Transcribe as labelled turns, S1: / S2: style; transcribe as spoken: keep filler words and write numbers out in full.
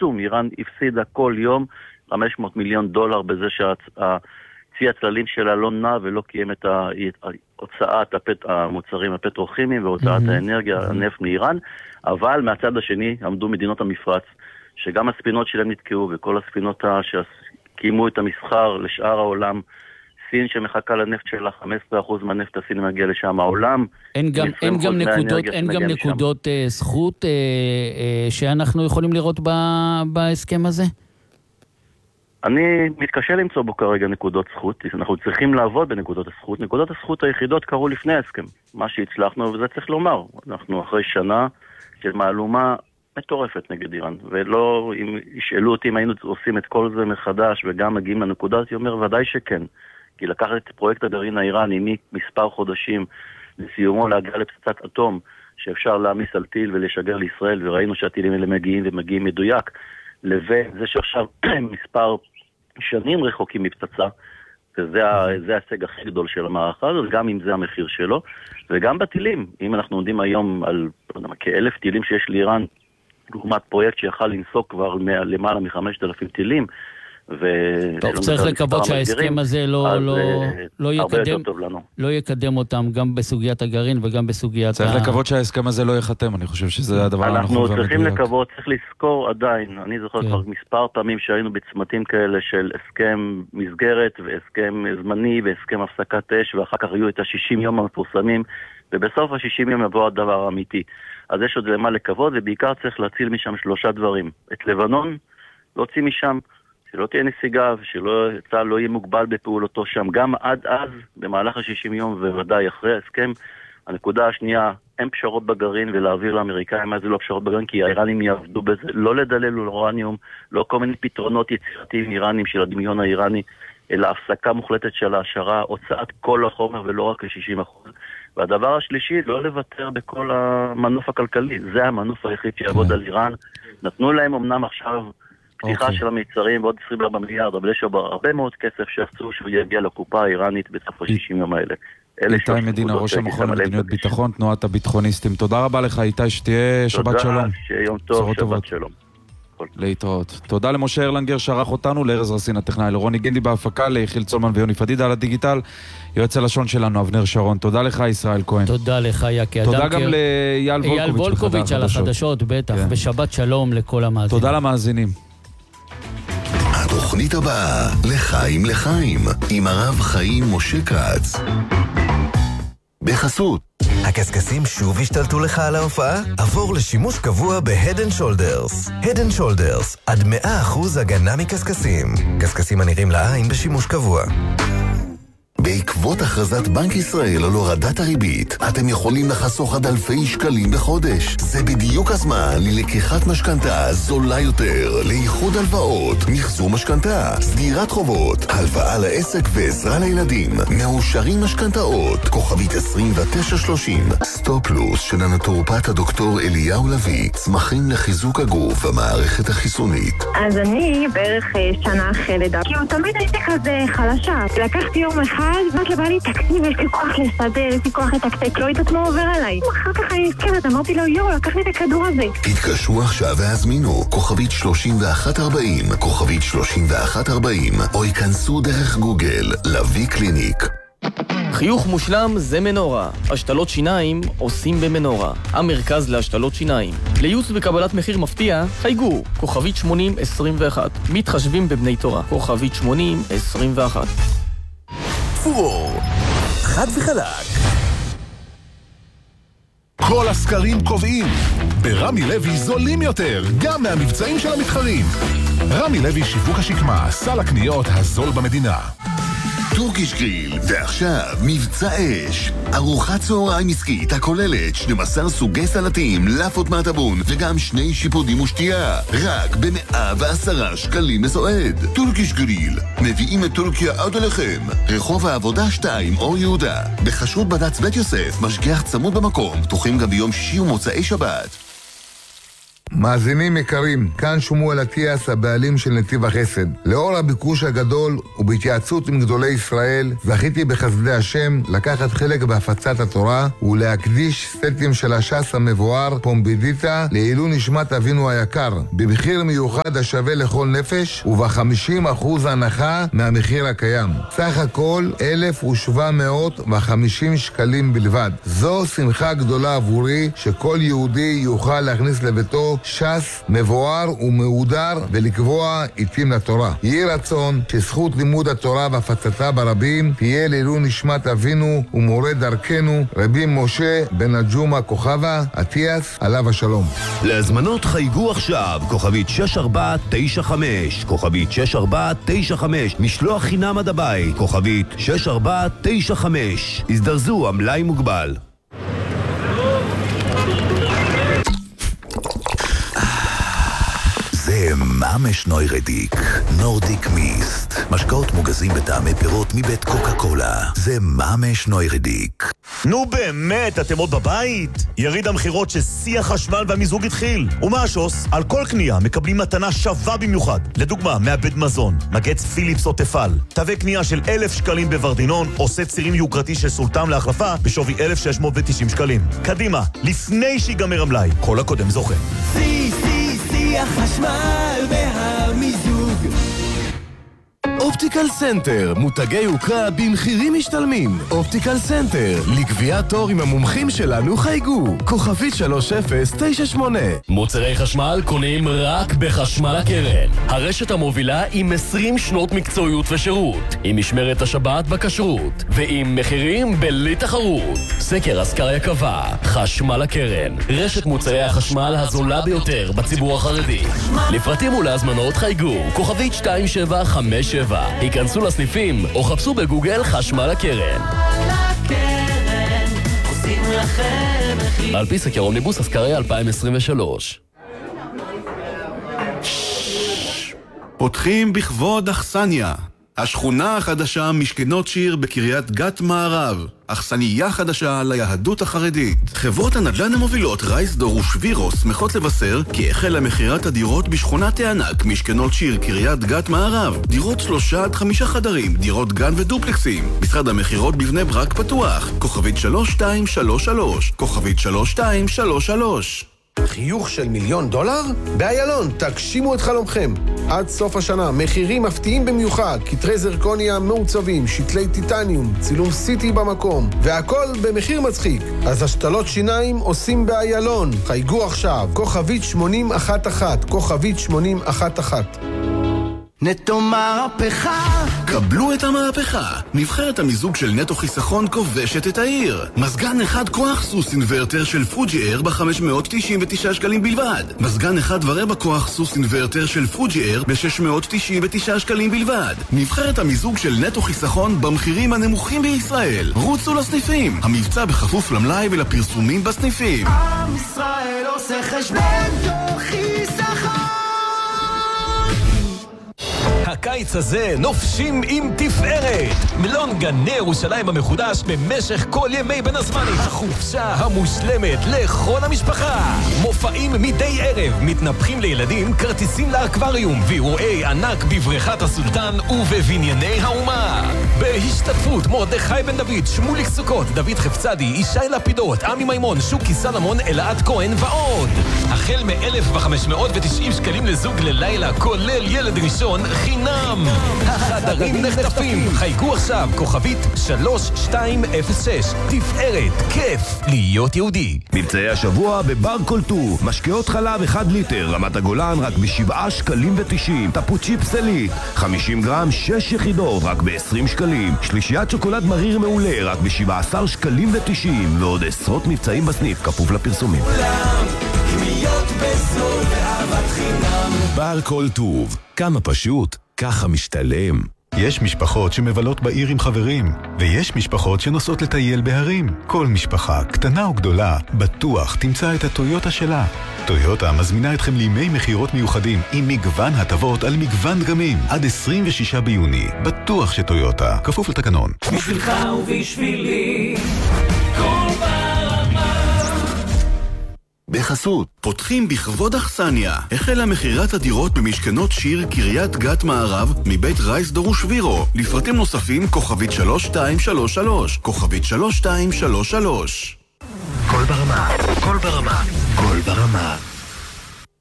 S1: עצום. איראן הפסידה כל יום חמש מאות מיליון דולר בזה שהצי הצללים שלה לא נע ולא קיים את הוצאת הפט, המוצרים הפטרוכימיים והוצאת mm-hmm. האנרגיה, mm-hmm. הנפט מאיראן, אבל מהצד השני עמדו מדינות המפרץ, שגם הספינות שלהם נתקעו, וכל הספינות שקיימו את המסחר לשאר העולם, סין שמחכה לנפט שלה, חמישה עשר אחוז מהנפט הסיני מגיע לשם, העולם.
S2: אין גם, אין גם נקודות, אין גם נקודות uh, זכות uh, uh, שאנחנו יכולים לראות ב, בהסכם הזה?
S1: אני מתקשה למצוא בו כרגע נקודות זכות, אנחנו צריכים לעבוד בנקודות הזכות. נקודות הזכות היחידות קרו לפני ההסכם, מה שהצלחנו, וזה צריך לומר. אנחנו אחרי שנה של מהלומה מטורפת נגד איראן, ולא, אם ישאלו אותי אם היינו עושים את כל זה מחדש וגם מגיעים לנקודה, אני אומר ודאי שכן. כי לקחת את פרויקט הגרעין האיראני ממספר חודשים לסיומו להגיע לפצצת אטום שאפשר להעמיס על טיל ולשגר לישראל, וראינו שהטילים האלה מגיעים ומגיעים מדויק, לבין זה שעכשיו מספר שנים רחוקים מפצצה, וזה ההישג הכי גדול של המערכה הזאת, גם אם זה המחיר שלו, וגם בטילים. אם אנחנו עומדים היום על כאלף טילים שיש לאיראן, לעומת פרויקט שיכל לנסוק כבר למעלה מחמשת אלפים טילים,
S2: טוב, צריך לקוות שההסכם הזה לא יקדם אותם גם בסוגיית הגרעין וגם בסוגיית...
S3: צריך לקוות שההסכם הזה לא יחתם, אני חושב שזה הדבר הנכון והמדויק.
S1: אנחנו צריכים לקוות, צריך לזכור עדיין, אני זוכר כבר מספר פעמים שהיינו בצמתים כאלה של הסכם מסגרת והסכם זמני והסכם הפסקת אש, ואחר כך היו את ה-שישים יום המפורסמים, ובסוף ה-שישים יום יבוא הדבר האמיתי. אז יש עוד למה לקוות, ובעיקר צריך להציל משם שלושה דברים. את לבנון, להוציא משם, שלא תהיה נסיגה, ושלא צה"ל לא יהיה מוגבל בפעולתו שם, גם עד אז, במהלך ה-שישים יום, וודאי אחרי ההסכם. הנקודה השנייה, אין פשרות בגרעין, ולהעביר לאמריקאים מה זה לא פשרות בגרעין, כי האיראנים יעבדו בזה, לא לדלל אורניום, לא כל מיני פתרונות יצירתיים איראנים של הדמיון האיראני, אלא הפסקה מוחלטת של ההשערה, הוצאת כל החומר ולא רק ל-שישים אחוז. והדבר השלישי, לא לוותר בכל המנוף הכלכלי, זה המנוף היחיד שיעבוד על איראן. נתנו להם אמנם עכשיו פתיחה okay. של המיצרים ועוד עשרים וארבעה מיליארד, אבל יש הרבה מאוד כסף שעשו שהוא יגיע לקופה האיראנית בסוף ה-שישים יום האלה.
S3: איתי מדינה, ראש המכון למדיניות ביטחון, תנועת הביטחוניסטים. תודה רבה לך איתי, שתהיה שבת שלום.
S1: תודה, שיום טוב, שבת שלום.
S3: להתראות. תודה למשה ארלנגר שערך אותנו, לארז רסין הטכנאי, לרוני גינדי בהפקה, ליחיל צולמן ויוני פדידה על הדיגיטל, יועץ הלשון שלנו אבנר שרון. תודה לך ישראל כהן.
S2: תודה לך יקי.
S3: תודה גם לאייל
S2: וולקוביץ' על החדשות, בטח, ושבת שלום לכל המאזינים.
S3: תודה למאזינים.
S4: התוכנית הבאה, לחיים לחיים, עם הרב חיים משה כץ. בחסות.
S5: הקסקסים שוב השתלטו לך על ההופעה? עבור לשימוש קבוע ב-Head and Shoulders. Head and Shoulders, עד מאה אחוז הגנה מקסקסים. קסקסים הנראים לעין בשימוש קבוע.
S4: בעקבות הכרזת בנק ישראל על הורדת הריבית, אתם יכולים לחסוך עד אלפי שקלים בחודש. זה בדיוק הזמן ללקיחת משכנתה זולה יותר, לאיחוד הלוואות, מחזור משכנתה, סגירת חובות, הלוואה לעסק ועזרה לילדים, מאושרים משכנתאות, כוכבית עשרים ותשע שלושים, סטופ פלוס של הנטורופט הדוקטור אליהו לוי, צמחים לחיזוק הגוף והמערכת החיסונית.
S6: אז אני בערך שנה אחרי לידה, כי הוא תמיד הייתי כזה חלשה. לקחתי יום אחד אז בת לבא לי תקציב, יש לי כוח לסדר, יש לי כוח לתקתק, לא יודעת מה עובר עליי. אחר כך אני הסכמת, אמרתי לו, יו, לקח לי את הכדור הזה.
S4: התקשרו עכשיו והזמינו, כוכבית שלושים ואחת ארבעים, כוכבית שלושים ואחת ארבעים, או ייכנסו דרך גוגל, לוי קליניק.
S7: חיוך מושלם זה מנורה. השתלות שיניים עושים במנורה. המרכז להשתלות שיניים. לייעוץ בקבלת מחיר מפתיע, חייגו, כוכבית שמונים עשרים ואחת. מתחשבים בבני תורה, כוכבית שמונים עשרים ואחת.
S5: פורור, חד וחלק.
S8: כל הסקרים קובעים, ברמי לוי זולים יותר, גם מהמבצעים של המתחרים. רמי לוי שיווק השקמה, סל הקניות הזול במדינה.
S4: טורקיש גריל, ועכשיו מבצע אש. ארוחת צהריים עסקית הכוללת שנים עשר סוגי סלטים, לאפות מהטבון וגם שני שיפודים ושתייה. רק ב-מאה ועשרה שקלים לסועד. טורקיש גריל, מביאים את טורקיה עד אליכם. רחוב העבודה שתיים, אור יהודה. בחשרות בד"ץ בית יוסף, משגיח צמוד במקום, פתוחים גם ביום שישי ומוצאי שבת.
S9: מאזינים יקרים, כאן שמואל אטיאס, הבעלים של נתיב החסד. לאור הביקוש הגדול ובהתייעצות עם גדולי ישראל, זכיתי בחסדי השם לקחת חלק בהפצת התורה ולהקדיש סטים של הש"ס המבואר פומבידיטה לעילוי נשמת אבינו היקר, במחיר מיוחד השווה לכל נפש וב-חמישים אחוז הנחה מהמחיר הקיים. סך הכל אלף ושבע מאות וחמישים שקלים בלבד. זו שמחה גדולה עבורי שכל יהודי יוכל להכניס לביתו ש"ס מבואר ומהודר ולקבוע עיתים לתורה. יהי רצון שזכות לימוד התורה והפצתה ברבים תהיה לעילוי נשמת אבינו ומורה דרכנו רבי משה בן הג'ומא כוכבה אטיאס עליו השלום.
S10: להזמנות חייגו עכשיו כוכבית שש ארבע תשע חמש, כוכבית שש ארבע תשע חמש, משלוח חינם עד הבית, כוכבית שש ארבע תשע חמש. הזדרזו, המלאי מוגבל.
S5: זה ממש נוירדיק, נורדיק מיסט. משקאות מוגזים בטעמי פירות מבית קוקה קולה. זה ממש נוירדיק.
S11: נו באמת, אתם עוד בבית? יריד המחירות ששיא החשמל והמיזוג התחיל. ומה השוס? על כל קנייה מקבלים מתנה שווה במיוחד. לדוגמה, מעבד מזון, מגץ פיליפס או תפל. תווי קנייה של אלף שקלים בוורדינון, עושה צירים יוקרתי של סולטם להחלפה בשווי אלף שש מאות ותשעים שקלים. קדימה, לפני שיגמר המלאי. כל הקודם זוכה.
S12: סי, סי, סי החשמל והמיזוג.
S13: אופטיקל סנטר, מותגי יוקרה במחירים משתלמים. אופטיקל סנטר, לקביעת תור עם המומחים שלנו חייגו. כוכבית שלוש אפס תשע שמונה.
S14: מוצרי חשמל קונים רק בחשמל הקרן. הרשת המובילה עם עשרים שנות מקצועיות ושירות, עם משמרת השבת בכשרות, ועם מחירים בלי תחרות. סקר אסקריה קבע, חשמל הקרן, רשת מוצרי החשמל הזולה ביותר בציבור החרדי. לפרטים ולהזמנות חייגו, כוכבית שתיים שבע חמש שבע. היכנסו לסניפים או חפשו בגוגל חשמל הקרן. על פי סקר אומניבוס אסקריה אלפיים עשרים ושלוש.
S15: פותחים בכבוד אכסניה, השכונה החדשה משכנות שיר בקריית גת מערב, אכסניה חדשה ליהדות החרדית. חברות הנדל"ן המובילות רייסדור ושבירו שמחות לבשר כי החלה מכירת הדירות בשכונת הענק משכנות שיר קריית גת מערב. דירות שלושה עד חמישה חדרים, דירות גן ודופלקסים. משרד המכירות בבני ברק פתוח. כוכבית שלוש שתיים שלוש שלוש, כוכבית שלוש שתיים שלוש שלוש.
S16: חיוך של מיליון דולר? באיילון, תגשימו את חלומכם. עד סוף השנה, מחירים מפתיעים במיוחד, כתרי זרקוניה מעוצבים, שתלי טיטניום, צילום סיטי במקום, והכל במחיר מצחיק. אז השתלות שיניים עושים באיילון. חייגו עכשיו, כוכבית שמונים אחת אחת, כוכבית שמונים אחת אחת.
S12: נטו מהפכה.
S15: קבלו את המהפכה. נבחרת המיזוג של נטו חיסכון כובשת את העיר. מזגן אחד כוח סוס אינוורטר של פרוג'י אייר ב-חמש מאות תשעים ותשעה שקלים בלבד. מזגן אחד ורבע כוח סוס אינוורטר של פרוג'י אייר ב-שש מאות תשעים ותשעה שקלים בלבד. נבחרת המיזוג של נטו חיסכון במחירים הנמוכים בישראל. רוצו לסניפים. המבצע בכפוף למלאי ולפרסומים בסניפים.
S12: עם ישראל עושה חשבון נטו חיסכון.
S17: הקיץ הזה נופשים עם תפארת. מלון גני ירושלים המחודש במשך כל ימי בין הזמנים. החופשה המושלמת לכל המשפחה. מופעים מדי ערב, מתנפחים לילדים, כרטיסים לאקווריום, ואירועי ענק בבריכת הסולטן ובבנייני האומה. בהשתתפות מרדכי בן דוד, שמוליק סוכות, דוד חפצדי, ישי לפידות, עמי מימון, שוקי סלמון, אלעד כהן ועוד. החל מ-אלף וחמש מאות ותשעים שקלים לזוג ללילה, כולל ילד ראשון, חינם. החדרים נחטפים. חייגו עכשיו, כוכבית שלוש שתיים אפס שש. תפארת, כיף להיות יהודי.
S10: מבצעי השבוע בבר קולטו, משקאות חלב אחד ליטר, רמת הגולן רק בשבעה שקלים ותשעים. טפוצ'י פסלית, חמישים גרם שש יחידות רק ב-עשרים שקלים. שלישיית שוקולד מריר מעולה רק ב-שבעה עשר שקלים ותשעים. ועוד עשרות מבצעים בסניף, כפוף לפרסומים.
S12: כולם, קניות בזול ואהבת חינם.
S8: בר כל טוב, כמה פשוט, ככה משתלם. יש משפחות שמבלות בעיר עם חברים, ויש משפחות שנוסעות לטייל בהרים. כל משפחה, קטנה או גדולה, בטוח תמצא את הטויוטה שלה. טויוטה מזמינה אתכם לימי מחירות מיוחדים עם מגוון הטבות על מגוון דגמים. עד עשרים ושישה ביוני, בטוח שטויוטה, כפוף לתקנון.
S12: בשבילך ובשבילי, כל ברמה.
S4: בחסות.
S15: פותחים בכבוד אכסניה. החלה מכירת הדירות במשכנות שיר קריית גת מערב מבית רייס דורושווירו. לפרטים נוספים כוכבית שלוש שתיים שלוש שלוש. כוכבית שלוש שתיים שלוש שלוש.
S18: כל ברמה, כל ברמה, כל ברמה.